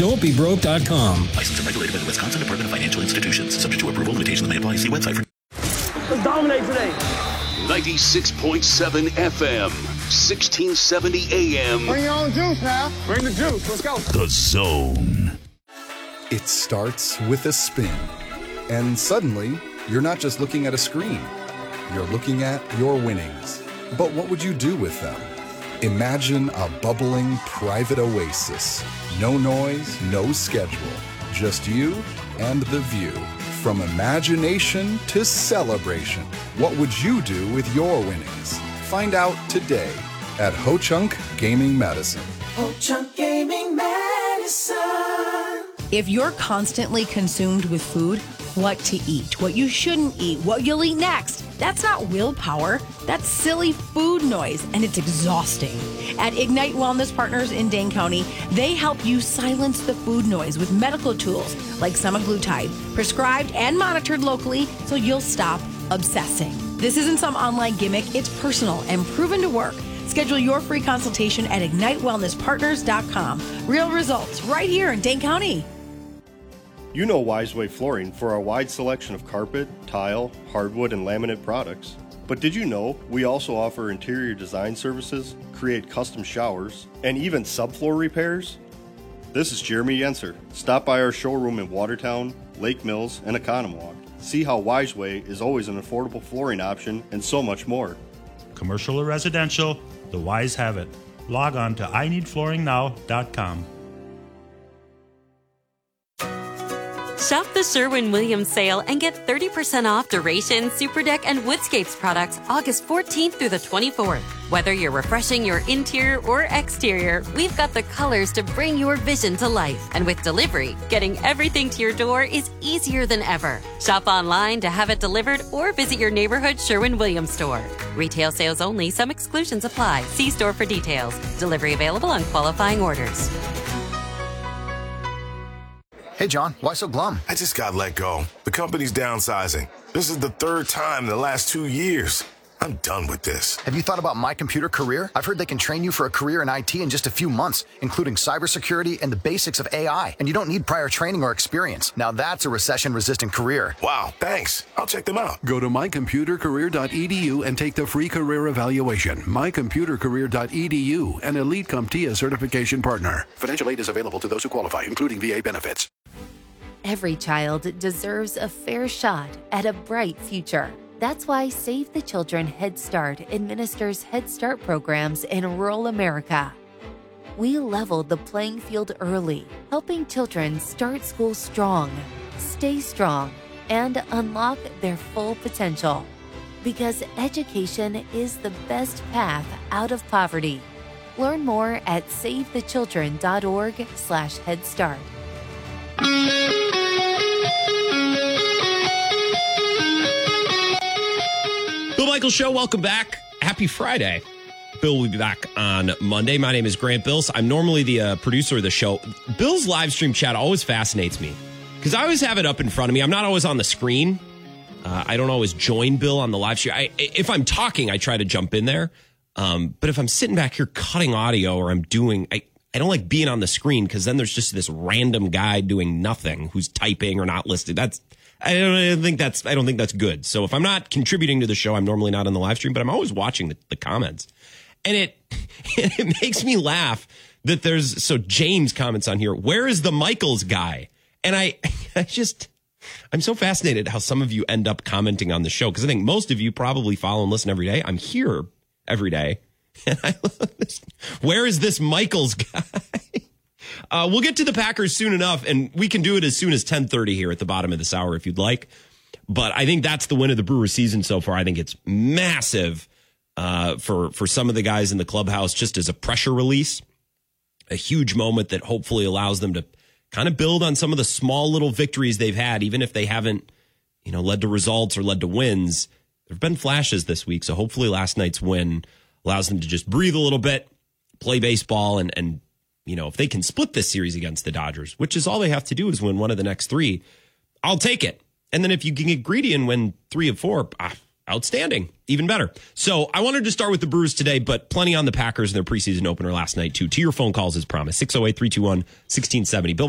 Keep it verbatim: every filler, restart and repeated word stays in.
don't be broke dot com. Licensed and regulated by the Wisconsin Department of Financial Institutions. Subject to approval, limitations may apply. See website for... Let's dominate today. ninety-six point seven F M, sixteen seventy A M. Bring your own juice now. Bring the juice. Let's go. The Zone. It starts with a spin. And suddenly, you're not just looking at a screen. You're looking at your winnings. But what would you do with them? Imagine a bubbling private oasis. No noise, no schedule. Just you and the view. From imagination to celebration. What would you do with your winnings? Find out today at Ho Chunk Gaming Medicine. Ho Chunk Gaming Medicine. If you're constantly consumed with food, what to eat, what you shouldn't eat, what you'll eat next, that's not willpower. That's silly food noise, and it's exhausting. At Ignite Wellness Partners in Dane County, they help you silence the food noise with medical tools like semaglutide, prescribed and monitored locally so you'll stop obsessing. This isn't some online gimmick. It's personal and proven to work. Schedule your free consultation at ignite wellness partners dot com. Real results right here in Dane County. You know Wiseway Flooring for our wide selection of carpet, tile, hardwood, and laminate products. But did you know we also offer interior design services, create custom showers, and even subfloor repairs? This is Jeremy Yenser. Stop by our showroom in Watertown, Lake Mills, and Economwalk. See how Wiseway is always an affordable flooring option and so much more. Commercial or residential, the Wise have it. Log on to I need flooring now dot com. Shop the Sherwin-Williams sale and get thirty percent off Duration, Superdeck, and Woodscapes products August fourteenth through the twenty-fourth. Whether you're refreshing your interior or exterior, we've got the colors to bring your vision to life. And with delivery, getting everything to your door is easier than ever. Shop online to have it delivered or visit your neighborhood Sherwin-Williams store. Retail sales only. Some exclusions apply. See store for details. Delivery available on qualifying orders. Hey, John, why so glum? I just got let go. The company's downsizing. This is the third time in the last two years. I'm done with this. Have you thought about My Computer Career? I've heard they can train you for a career in I T in just a few months, including cybersecurity and the basics of A I. And you don't need prior training or experience. Now that's a recession-resistant career. Wow, thanks. I'll check them out. Go to my computer career dot e d u and take the free career evaluation. my computer career dot e d u, an Elite CompTIA certification partner. Financial aid is available to those who qualify, including V A benefits. Every child deserves a fair shot at a bright future. That's why Save the Children Head Start administers Head Start programs in rural America. We leveled the playing field early, helping children start school strong, stay strong, and unlock their full potential. Because education is the best path out of poverty. Learn more at save the children dot org slash head start. Bill Michaels Show, welcome back. Happy Friday. Bill will be back on Monday. My name is Grant Bills. I'm normally the uh, producer of the show. Bill's live stream chat always fascinates me because I always have it up in front of me. I'm not always on the screen. Uh, I don't always join Bill on the live stream. I, if I'm talking, I try to jump in there. Um, but if I'm sitting back here cutting audio or I'm doing, I, I don't like being on the screen because then there's just this random guy doing nothing who's typing or not listed. That's I don't, I don't think that's I don't think that's good. So if I'm not contributing to the show, I'm normally not on the live stream, but I'm always watching the, the comments. And it it makes me laugh that there's so James comments on here, where is the Michaels guy? And I I just I'm so fascinated how some of you end up commenting on the show because I think most of you probably follow and listen every day. I'm here every day. And I love this. Where is this Michaels guy? Uh, we'll get to the Packers soon enough, and we can do it as soon as ten thirty here at the bottom of this hour if you'd like. But I think that's the win of the Brewers season so far. I think it's massive uh, for, for some of the guys in the clubhouse just as a pressure release, a huge moment that hopefully allows them to kind of build on some of the small little victories they've had, even if they haven't, you know, led to results or led to wins. There have been flashes this week, so hopefully last night's win allows them to just breathe a little bit, play baseball, and, and you know, if they can split this series against the Dodgers, which is all they have to do is win one of the next three, I'll take it. And then if you can get greedy and win three of four, ah, outstanding, even better. So I wanted to start with the Brewers today, but plenty on the Packers in their preseason opener last night, too. To your phone calls as promised, six oh eight, three two one, one six seven oh. Bill